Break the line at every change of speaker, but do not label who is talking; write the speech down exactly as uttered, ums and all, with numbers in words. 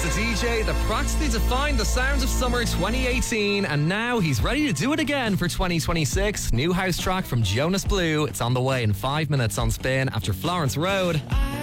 the D J that practically defined the sounds of summer twenty eighteen, and now he's ready to do it again for twenty twenty-six. New house track from Jonas Blue. It's on the way in five minutes on Spin after Florence Road.